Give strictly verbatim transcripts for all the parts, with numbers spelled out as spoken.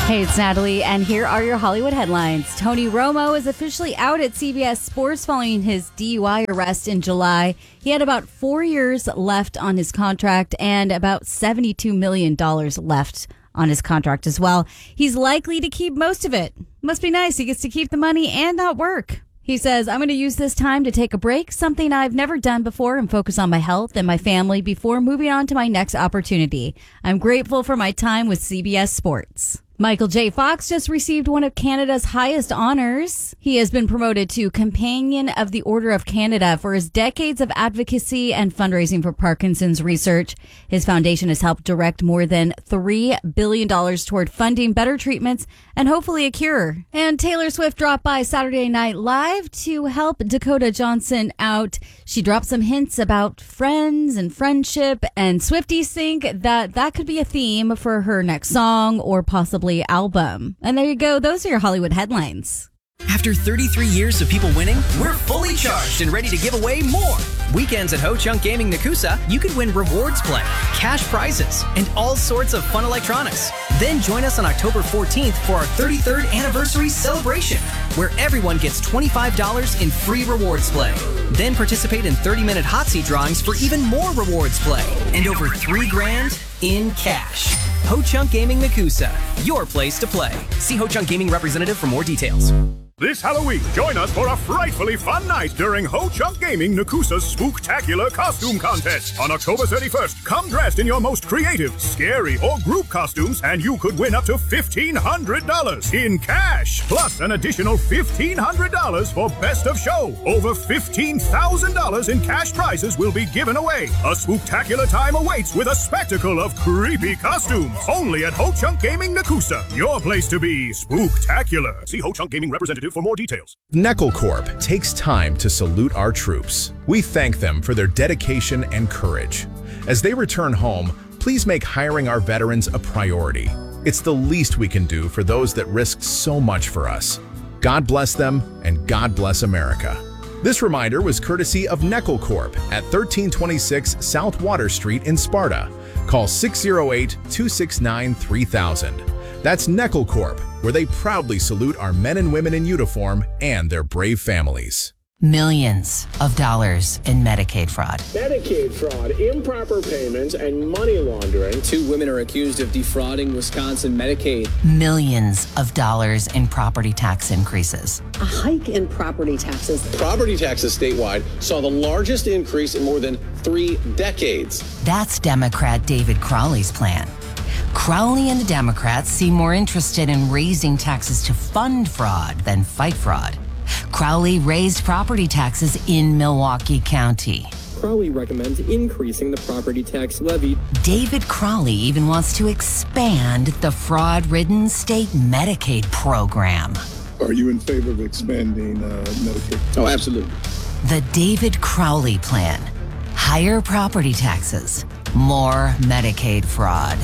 Hey, it's Natalie, and here are your Hollywood headlines. Tony Romo is officially out at C B S Sports following his D U I arrest in July. He had about four years left on his contract and about seventy-two million dollars left on his contract as well. He's likely to keep most of it. Must be nice. He gets to keep the money and not work. He says, I'm going to use this time to take a break, something I've never done before, and focus on my health and my family before moving on to my next opportunity. I'm grateful for my time with C B S Sports. Michael J. Fox just received one of Canada's highest honors. He has been promoted to Companion of the Order of Canada for his decades of advocacy and fundraising for Parkinson's research. His foundation has helped direct more than three billion dollars toward funding better treatments and hopefully a cure. And Taylor Swift dropped by Saturday Night Live to help Dakota Johnson out. She dropped some hints about friends and friendship, and Swifties think that that could be a theme for her next song or possibly album. And there you go. Those are your Hollywood headlines. After thirty-three years of people winning, we're fully charged and ready to give away more. Weekends at Ho Chunk Gaming Nakusa, you can win rewards play, cash prizes, and all sorts of fun electronics. Then join us on October fourteenth for our thirty-third anniversary celebration, where everyone gets twenty-five dollars in free rewards play. Then participate in thirty-minute hot seat drawings for even more rewards play and over three grand in cash. Ho Chunk Gaming Nakusa, your place to play. See Ho Chunk Gaming representative for more details. This Halloween, join us for a frightfully fun night during Ho Chunk Gaming Nakusa's Spooktacular Costume Contest. On October thirty-first, come dressed in your most creative, scary, or group costumes, and you could win up to fifteen hundred dollars in cash, plus an additional fifteen hundred dollars for Best of Show. Over fifteen thousand dollars in cash prizes will be given away. A spooktacular time awaits with a spectacle of creepy costumes. Only at Ho Chunk Gaming Nakusa, your place to be spooktacular. See Ho Chunk Gaming representative for more details. Neckel Corp takes time to salute our troops. We thank them for their dedication and courage. As they return home, please make hiring our veterans a priority. It's the least we can do for those that risked so much for us. God bless them, and God bless America. This reminder was courtesy of Neckel Corp at thirteen twenty-six South Water Street in Sparta. Call six oh eight, two six nine, three thousand. That's Neckel Corp, where they proudly salute our men and women in uniform and their brave families. Millions of dollars in Medicaid fraud. Medicaid fraud, improper payments, and money laundering. Two women are accused of defrauding Wisconsin Medicaid. Millions of dollars in property tax increases. A hike in property taxes. Property taxes statewide saw the largest increase in more than three decades. That's Democrat David Crowley's plan. Crowley and the Democrats seem more interested in raising taxes to fund fraud than fight fraud. Crowley raised property taxes in Milwaukee County. Crowley recommends increasing the property tax levy. David Crowley even wants to expand the fraud-ridden state Medicaid program. Are you in favor of expanding uh, Medicaid? Oh, absolutely. The David Crowley plan. Higher property taxes, more Medicaid fraud.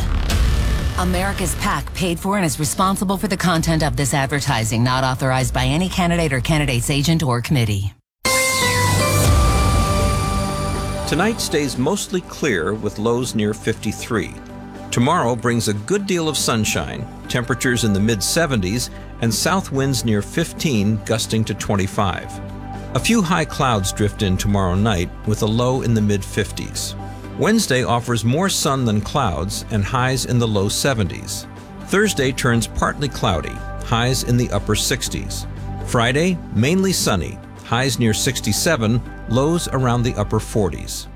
America's PAC paid for and is responsible for the content of this advertising, not authorized by any candidate or candidate's agent or committee. Tonight stays mostly clear with lows near fifty-three. Tomorrow brings a good deal of sunshine, temperatures in the mid seventies, and south winds near fifteen, gusting to twenty-five. A few high clouds drift in tomorrow night with a low in the mid fifties. Wednesday offers more sun than clouds and highs in the low seventies. Thursday turns partly cloudy, highs in the upper sixties. Friday, mainly sunny, highs near sixty-seven, lows around the upper forties.